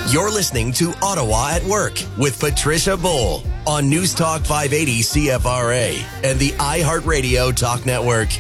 You're listening to Ottawa at Work with Patricia Bowl on News Talk 580 CFRA and the iHeartRadio Talk Network.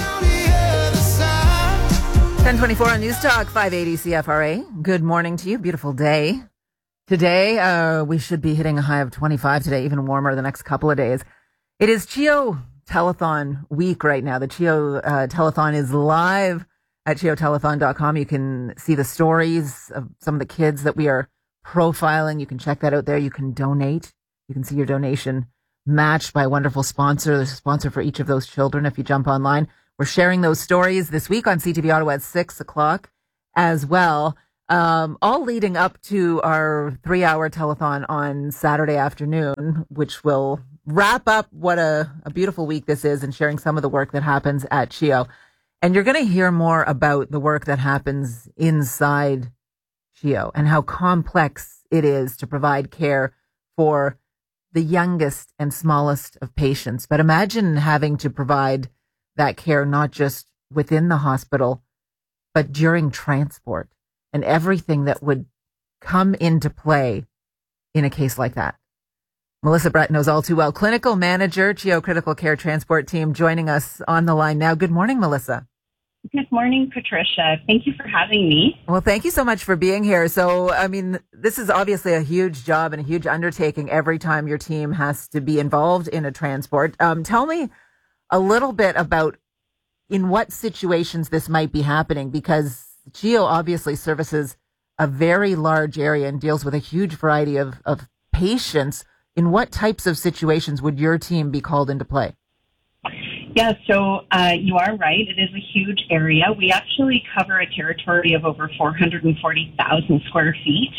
10:24 on News Talk 580 CFRA. Good morning to you. Beautiful day. Today, we should be hitting a high of 25 today, even warmer the next couple of days. It is CHEO Telethon week right now. The CHEO Telethon is live at CHEOtelethon.com. You can see the stories of some of the kids that we are profiling. You can check that out there. You can donate. You can see your donation matched by a wonderful sponsor. There's a sponsor for each of those children if you jump online. We're sharing those stories this week on CTV Ottawa at 6 o'clock as well. All leading up to our 3-hour telethon on Saturday afternoon, which will wrap up what a beautiful week this is and sharing some of the work that happens at CHEO. And you're going to hear more about the work that happens inside CHEO and how complex it is to provide care for the youngest and smallest of patients. But imagine having to provide that care not just within the hospital, but during transport and everything that would come into play in a case like that. Melissa Brett knows all too well. Clinical manager, CHEO Critical Care Transport Team, joining us on the line now. Good morning, Melissa. Good morning, Patricia. Thank you for having me. Well, thank you so much for being here. So, I mean, this is obviously a huge job and a huge undertaking every time your team has to be involved in a transport. Tell me a little bit about in what situations this might be happening, because CHEO obviously services a very large area and deals with a huge variety of patients. In what types of situations would your team be called into play? Yeah, so you are right. It is a huge area. We actually cover a territory of over 440,000 square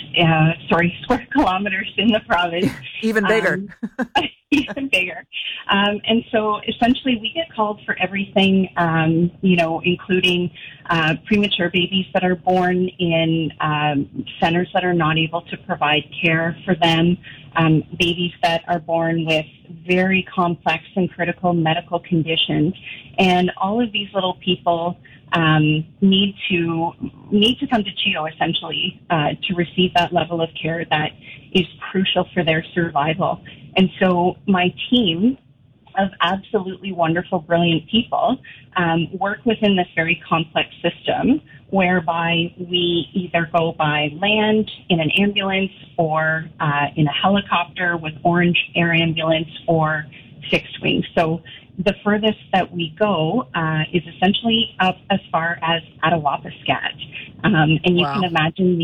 kilometers in the province. Even bigger. Even bigger. And so essentially we get called for everything, including premature babies that are born in centers that are not able to provide care for them, babies that are born with very complex and critical medical conditions. And all of these little people need to come to CHEO essentially to receive that level of care that is crucial for their survival. And so my team of absolutely wonderful, brilliant people work within this very complex system whereby we either go by land in an ambulance or in a helicopter with Orange Air Ambulance or fixed wing. So the furthest that we go is essentially up as far as Attawapiskat. And you Wow. can imagine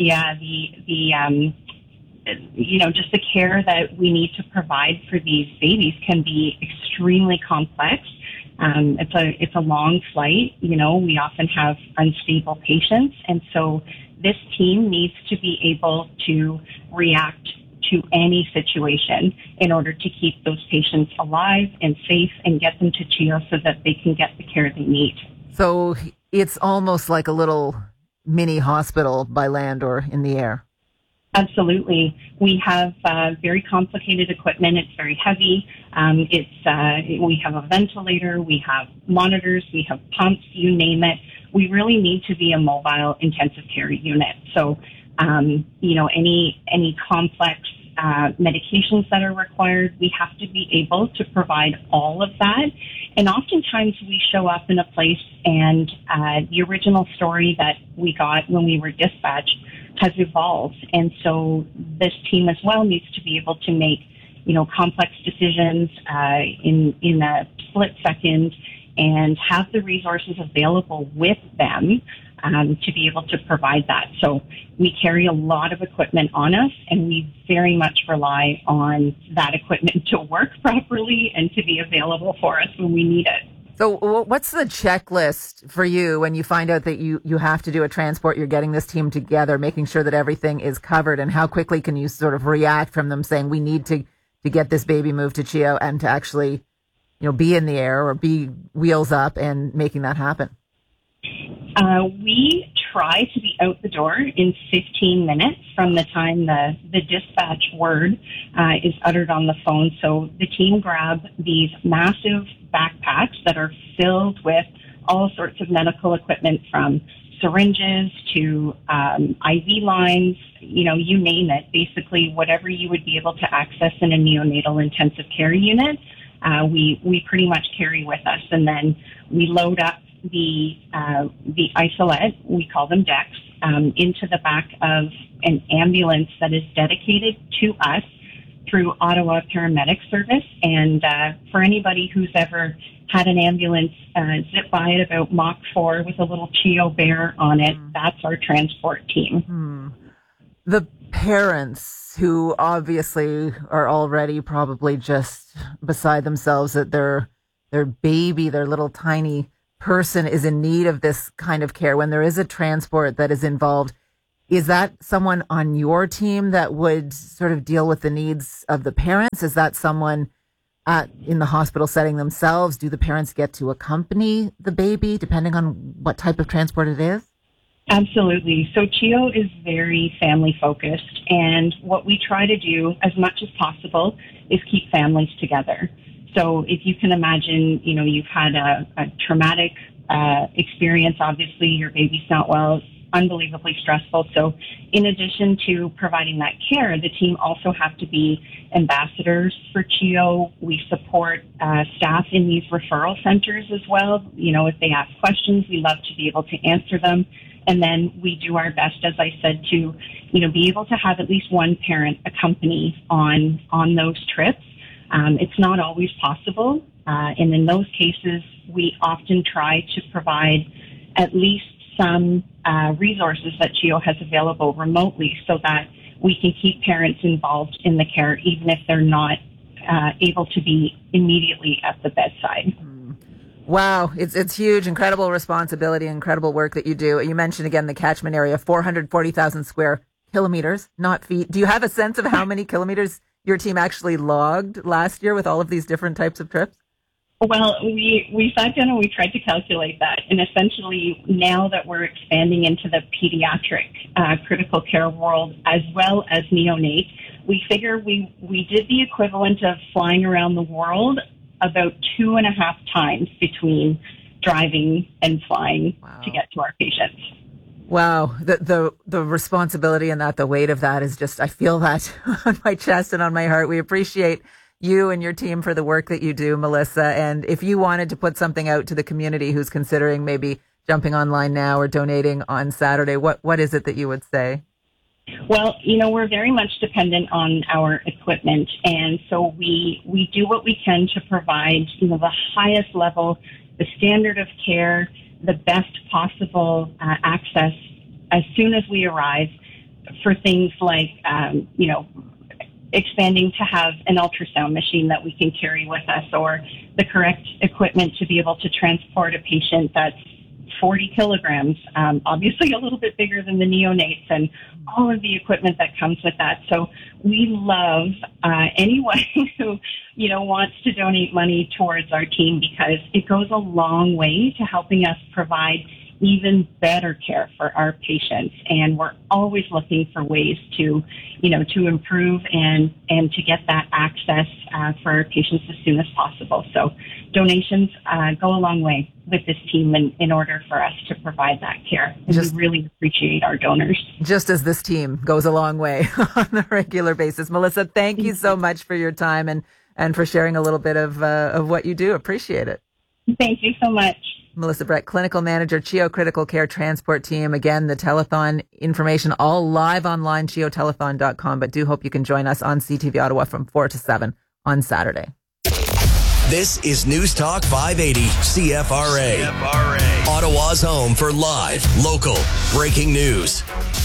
just the care that we need to provide for these babies can be extremely complex. It's a long flight. We often have unstable patients. And so this team needs to be able to react to any situation in order to keep those patients alive and safe and get them to CHEO so that they can get the care they need. So it's almost like a little mini hospital by land or in the air. Absolutely. We have very complicated equipment. It's very heavy. We have a ventilator. We have monitors. We have pumps, you name it. We really need to be a mobile intensive care unit. So, any complex medications that are required, we have to be able to provide all of that. And oftentimes we show up in a place and the original story that we got when we were dispatched has evolved. And so this team as well needs to be able to make, complex decisions in a split second and have the resources available with them to be able to provide that. So we carry a lot of equipment on us, and we very much rely on that equipment to work properly and to be available for us when we need it. So what's the checklist for you when you find out that you have to do a transport, you're getting this team together, making sure that everything is covered, and how quickly can you sort of react from them saying we need to get this baby moved to CHEO and to actually, be in the air or be wheels up and making that happen? We try to be out the door in 15 minutes from the time the dispatch word is uttered on the phone. So the team grab these massive backpacks that are filled with all sorts of medical equipment, from syringes to IV lines, you name it. Basically, whatever you would be able to access in a neonatal intensive care unit, we pretty much carry with us. And then we load up the isolette, we call them decks, into the back of an ambulance that is dedicated to us through Ottawa Paramedic Service. And for anybody who's ever had an ambulance zip by at about Mach 4 with a little CHEO bear on it, that's our transport team. The parents who obviously are already probably just beside themselves that their baby, their little tiny person is in need of this kind of care, when there is a transport that is involved, is that someone on your team that would sort of deal with the needs of the parents? Is that someone in the hospital setting themselves? Do the parents get to accompany the baby depending on what type of transport it is? Absolutely. So CHEO is very family focused, and what we try to do as much as possible is keep families together. So if you can imagine, you've had a traumatic experience, obviously your baby's not well, unbelievably stressful. So in addition to providing that care, the team also have to be ambassadors for CHEO. We support staff in these referral centers as well. If they ask questions, we love to be able to answer them. And then we do our best, as I said, to, be able to have at least one parent accompany on those trips. It's not always possible. And in those cases, we often try to provide at least some resources that CHEO has available remotely so that we can keep parents involved in the care, even if they're not able to be immediately at the bedside. Wow, it's huge, incredible responsibility, incredible work that you do. You mentioned again the catchment area, 440,000 square kilometers, not feet. Do you have a sense of how many kilometers your team actually logged last year with all of these different types of trips? Well, we sat down and we tried to calculate that. And essentially, now that we're expanding into the pediatric critical care world as well as neonate, we figure we did the equivalent of flying around the world about 2.5 times between driving and flying to get to our patients. Wow. The responsibility and the weight of that is just, I feel that on my chest and on my heart. We appreciate you and your team for the work that you do, Melissa. And if you wanted to put something out to the community who's considering maybe jumping online now or donating on Saturday, what is it that you would say? Well, we're very much dependent on our equipment. And so we do what we can to provide, the highest level, the standard of care, the best possible access as soon as we arrive for things like, expanding to have an ultrasound machine that we can carry with us, or the correct equipment to be able to transport a patient that's 40 kilograms, obviously a little bit bigger than the neonates, and all of the equipment that comes with that. So we love anyone who, wants to donate money towards our team, because it goes a long way to helping us provide even better care for our patients. And we're always looking for ways to, to improve and to get that access for our patients as soon as possible. So donations go a long way with this team in order for us to provide that care. And we really appreciate our donors. Just as this team goes a long way on a regular basis. Melissa, thank you so much for your time and for sharing a little bit of what you do. Appreciate it. Thank you so much. Melissa Brett, Clinical Manager, CHEO Critical Care Transport Team. Again, the telethon information all live online, cheotelethon.com. But do hope you can join us on CTV Ottawa from 4 to 7 on Saturday. This is News Talk 580 CFRA. Ottawa's home for live, local, breaking news.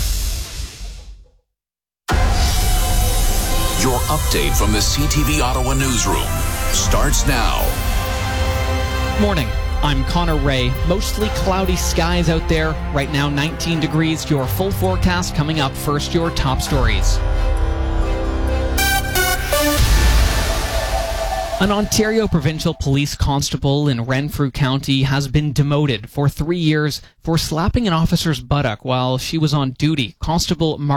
Your update from the CTV Ottawa newsroom starts now. Morning. I'm Connor Ray. Mostly cloudy skies out there. Right now, 19 degrees. Your full forecast coming up. First, your top stories. An Ontario provincial police constable in Renfrew County has been demoted for 3 years for slapping an officer's buttock while she was on duty. Constable Mark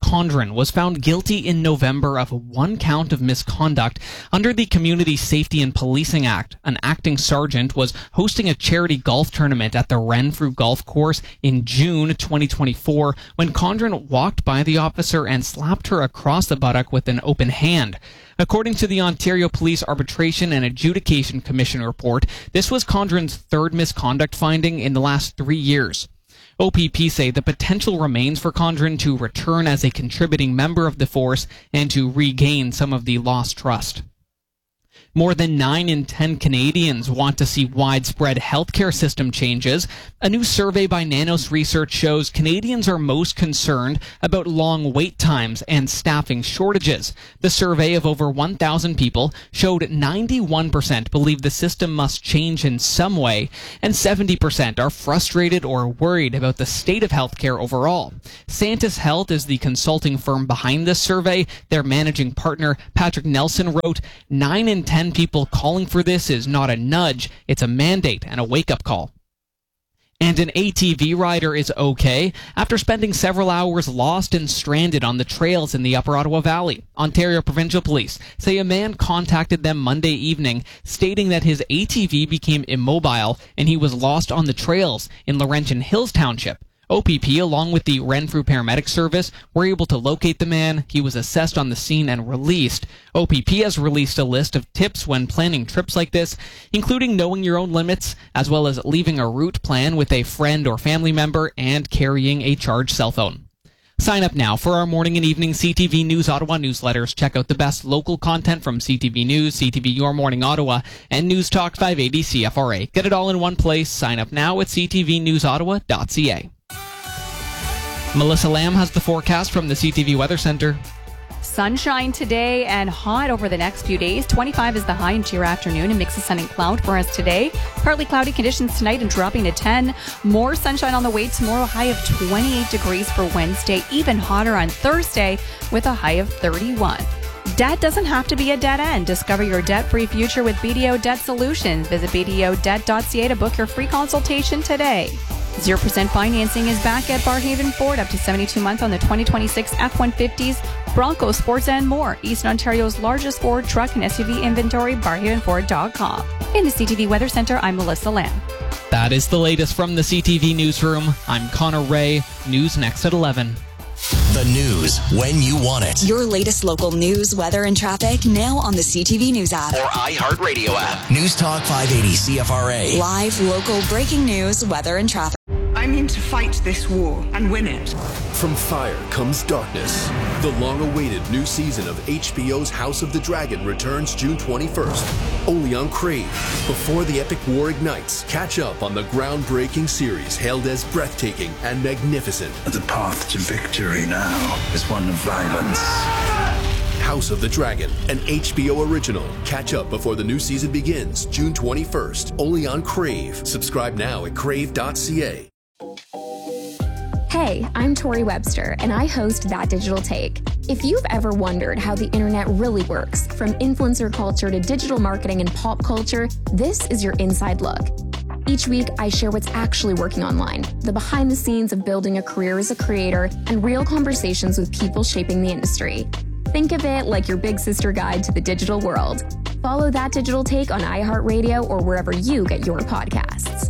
Condren was found guilty in November of one count of misconduct under the Community Safety and Policing Act. An acting sergeant was hosting a charity golf tournament at the Renfrew Golf Course in June 2024 when Condren walked by the officer and slapped her across the buttock with an open hand. According to the Ontario Police Arbitration and Adjudication Commission report, this was Condren's third misconduct finding in the last 3 years. OPP say the potential remains for Condren to return as a contributing member of the force and to regain some of the lost trust. More than 9 in 10 Canadians want to see widespread healthcare system changes. A new survey by Nanos Research shows Canadians are most concerned about long wait times and staffing shortages. The survey of over 1,000 people showed 91% believe the system must change in some way, and 70% are frustrated or worried about the state of healthcare overall. Santis Health is the consulting firm behind this survey. Their managing partner, Patrick Nelson, wrote, 9 in 10 people calling for this is not a nudge, it's a mandate and a wake-up call. And an ATV rider is okay after spending several hours lost and stranded on the trails in the Upper Ottawa Valley. Ontario Provincial Police say a man contacted them Monday evening stating that his ATV became immobile and he was lost on the trails in Laurentian Hills Township. OPP, along with the Renfrew Paramedic Service, were able to locate the man. He was assessed on the scene and released. OPP has released a list of tips when planning trips like this, including knowing your own limits, as well as leaving a route plan with a friend or family member and carrying a charged cell phone. Sign up now for our morning and evening CTV News Ottawa newsletters. Check out the best local content from CTV News, CTV Your Morning Ottawa, and News Talk 580 CFRA. Get it all in one place. Sign up now at ctvnewsottawa.ca. Melissa Lamb has the forecast from the CTV Weather Center. Sunshine today and hot over the next few days. 25 is the high into your afternoon. A mix of sun and cloud for us today. Partly cloudy conditions tonight and dropping to 10. More sunshine on the way tomorrow. High of 28 degrees for Wednesday. Even hotter on Thursday with a high of 31. Debt doesn't have to be a dead end. Discover your debt-free future with BDO Debt Solutions. Visit bdodebt.ca to book your free consultation today. 0% financing is back at Barhaven Ford, up to 72 months on the 2026 F-150s, Bronco Sports, and more. Eastern Ontario's largest Ford truck and SUV inventory, barhavenford.com. In the CTV Weather Center, I'm Melissa Lamb. That is the latest from the CTV Newsroom. I'm Connor Ray. News next at 11. The news when you want it. Your latest local news, weather, and traffic now on the CTV News app. Or iHeartRadio app. News Talk 580 CFRA. Live, local, breaking news, weather, and traffic. I mean to fight this war and win it. From fire comes darkness. The long-awaited new season of HBO's House of the Dragon returns June 21st, only on Crave. Before the epic war ignites, catch up on the groundbreaking series hailed as breathtaking and magnificent. The path to victory now is one of violence. House of the Dragon, an HBO original. Catch up before the new season begins June 21st, only on Crave. Subscribe now at crave.ca. Hey, I'm Tori Webster, and I host That Digital Take. If you've ever wondered how the internet really works, from influencer culture to digital marketing and pop culture, this is your inside look. Each week, I share what's actually working online, the behind the scenes of building a career as a creator, and real conversations with people shaping the industry. Think of it like your big sister guide to the digital world. Follow That Digital Take on iHeartRadio or wherever you get your podcasts.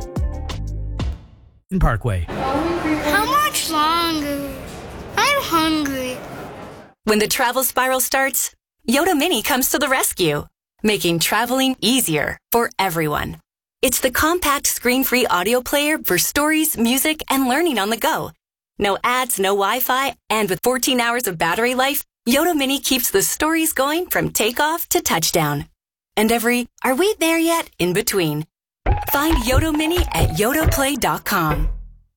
Parkway. How much longer? I'm hungry. When the travel spiral starts, Yoda Mini comes to the rescue, making traveling easier for everyone. It's the compact screen-free audio player for stories, music, and learning on the go. No ads, no Wi-Fi, and with 14 hours of battery life, Yoda Mini keeps the stories going from takeoff to touchdown. And every, are we there yet, in between. Find Yoda Mini at yodaplay.com.